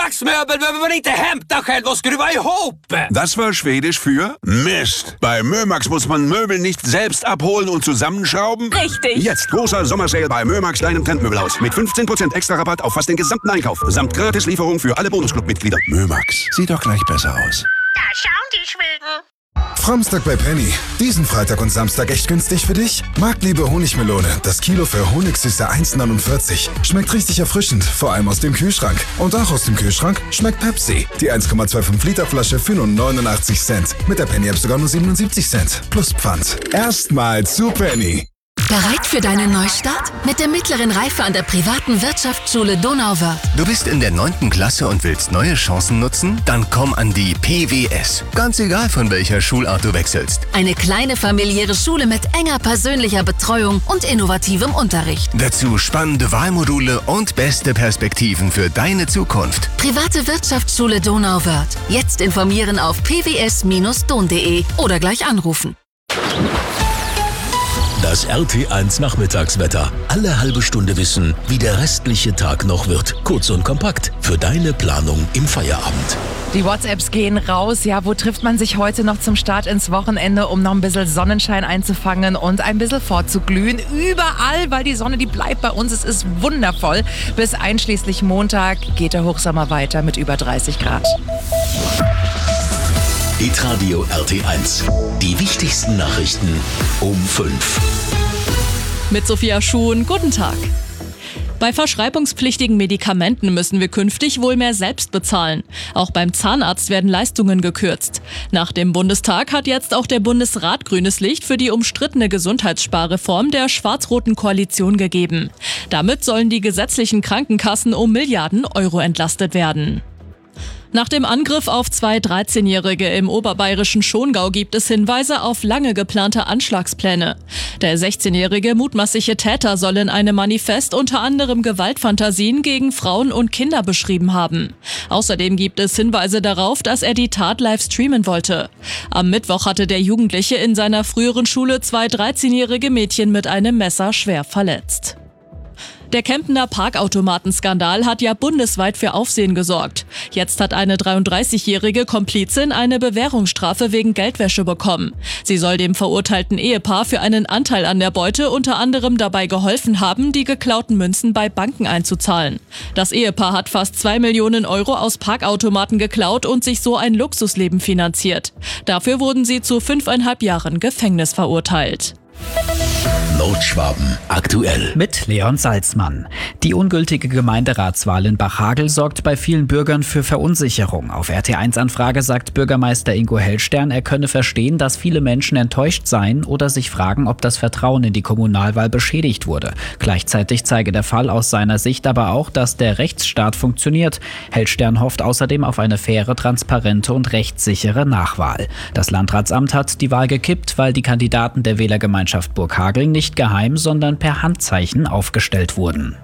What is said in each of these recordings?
Möbeln behöver man inte hämta själv och skruva ihop. Das war Schwedisch für Mist. Bei Mömax muss man Möbel nicht selbst abholen und zusammenschrauben. Richtig. Jetzt großer Sommersale bei Mömax, deinem Trendmöbelhaus. Mit 15% extra Rabatt auf fast den gesamten Einkauf. Samt Gratislieferung für alle Bonusclub-Mitglieder. Mömax, sieht doch gleich besser aus. Da schauen die Schweden. Framstag bei Penny. Diesen Freitag und Samstag echt günstig für dich? Marktliebe Honigmelone. Das Kilo für Honigsüße 1,49. Schmeckt richtig erfrischend, vor allem aus dem Kühlschrank. Und auch aus dem Kühlschrank schmeckt Pepsi. Die 1,25 Liter Flasche für nur 89 Cent. Mit der Penny-App sogar nur 77 Cent. Plus Pfand. Erstmal zu Penny. Bereit für deinen Neustart? Mit der mittleren Reife an der privaten Wirtschaftsschule Donauwörth. Du bist in der 9. Klasse und willst neue Chancen nutzen? Dann komm an die PWS. Ganz egal, von welcher Schulart du wechselst. Eine kleine familiäre Schule mit enger persönlicher Betreuung und innovativem Unterricht. Dazu spannende Wahlmodule und beste Perspektiven für deine Zukunft. Private Wirtschaftsschule Donauwörth. Jetzt informieren auf pws-don.de oder gleich anrufen. Das RT1 Nachmittagswetter. Alle halbe Stunde wissen, wie der restliche Tag noch wird. Kurz und kompakt für deine Planung im Feierabend. Die WhatsApps gehen raus. Ja, wo trifft man sich heute noch zum Start ins Wochenende, um noch ein bisschen Sonnenschein einzufangen und ein bisschen vorzuglühen? Überall, weil die Sonne, die bleibt bei uns. Es ist wundervoll. Bis einschließlich Montag geht der Hochsommer weiter mit über 30 Grad. Hitradio RT1. Die wichtigsten Nachrichten um 5. Mit Sophia Schuhn, guten Tag. Bei verschreibungspflichtigen Medikamenten müssen wir künftig wohl mehr selbst bezahlen. Auch beim Zahnarzt werden Leistungen gekürzt. Nach dem Bundestag hat jetzt auch der Bundesrat grünes Licht für die umstrittene Gesundheitssparreform der schwarz-roten Koalition gegeben. Damit sollen die gesetzlichen Krankenkassen um Milliarden Euro entlastet werden. Nach dem Angriff auf 2 13-Jährige im oberbayerischen Schongau gibt es Hinweise auf lange geplante Anschlagspläne. Der 16-jährige mutmaßliche Täter soll in einem Manifest unter anderem Gewaltfantasien gegen Frauen und Kinder beschrieben haben. Außerdem gibt es Hinweise darauf, dass er die Tat live streamen wollte. Am Mittwoch hatte der Jugendliche in seiner früheren Schule 2 13-jährige Mädchen mit einem Messer schwer verletzt. Der Kempener Parkautomatenskandal hat ja bundesweit für Aufsehen gesorgt. Jetzt hat eine 33-jährige Komplizin eine Bewährungsstrafe wegen Geldwäsche bekommen. Sie soll dem verurteilten Ehepaar für einen Anteil an der Beute unter anderem dabei geholfen haben, die geklauten Münzen bei Banken einzuzahlen. Das Ehepaar hat fast 2 Millionen Euro aus Parkautomaten geklaut und sich so ein Luxusleben finanziert. Dafür wurden sie zu 5,5 Jahren Gefängnis verurteilt. Nordschwaben aktuell. Mit Leon Salzmann. Die ungültige Gemeinderatswahl in Bachhagel sorgt bei vielen Bürgern für Verunsicherung. Auf RT1-Anfrage sagt Bürgermeister Ingo Hellstern, er könne verstehen, dass viele Menschen enttäuscht seien oder sich fragen, ob das Vertrauen in die Kommunalwahl beschädigt wurde. Gleichzeitig zeige der Fall aus seiner Sicht aber auch, dass der Rechtsstaat funktioniert. Hellstern hofft außerdem auf eine faire, transparente und rechtssichere Nachwahl. Das Landratsamt hat die Wahl gekippt, weil die Kandidaten der Wählergemeinschaft Burghagel nicht geheim, sondern per Handzeichen aufgestellt wurden.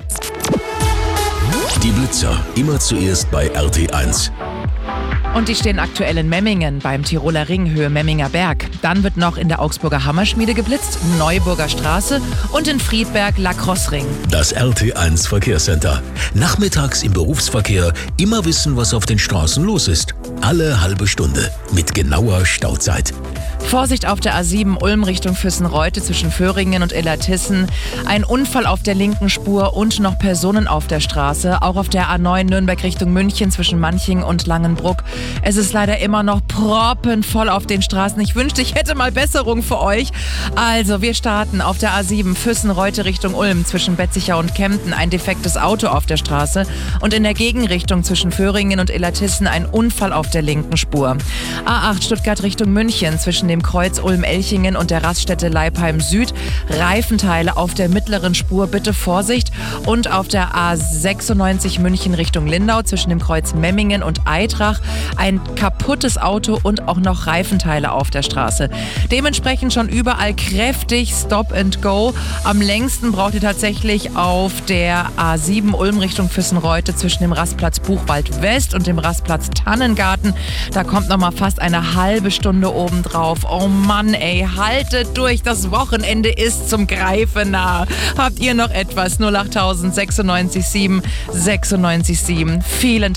Die Blitzer, immer zuerst bei RT1. Und die stehen aktuell in Memmingen beim Tiroler Ring, Höhe Memminger Berg. Dann wird noch in der Augsburger Hammerschmiede geblitzt, Neuburger Straße und in Friedberg Lacrosse-Ring. Das RT1 Verkehrscenter. Nachmittags im Berufsverkehr immer wissen, was auf den Straßen los ist. Alle halbe Stunde mit genauer Stauzeit. Vorsicht auf der A7 Ulm Richtung Füssen-Reute zwischen Föhringen und Illertissen. Ein Unfall auf der linken Spur und noch Personen auf der Straße. Auch auf der A9 Nürnberg Richtung München zwischen Manching und Langenbruck. Es ist leider immer noch proppenvoll auf den Straßen. Ich wünschte, ich hätte mal Besserung für euch. Also, wir starten auf der A7 Füssen-Reute Richtung Ulm zwischen Betzicher und Kempten. Ein defektes Auto auf der Straße. Und in der Gegenrichtung zwischen Föhringen und Illertissen ein Unfall auf der linken Spur. A8 Stuttgart Richtung München zwischen dem Kreuz Ulm-Elchingen und der Raststätte Leipheim Süd. Reifenteile auf der mittleren Spur, bitte Vorsicht. Und auf der A96 München Richtung Lindau zwischen dem Kreuz Memmingen und Eitrach ein kaputtes Auto und auch noch Reifenteile auf der Straße. Dementsprechend schon überall kräftig Stop and Go. Am längsten braucht ihr tatsächlich auf der A7 Ulm Richtung Füssen-Reute zwischen dem Rastplatz Buchwald West und dem Rastplatz Tannengarten. Da kommt noch mal fast eine halbe Stunde obendrauf. Oh Mann, ey, haltet durch. Das Wochenende ist zum Greifen nah. Habt ihr noch etwas? 08000 96 7 96 7. Vielen Dank.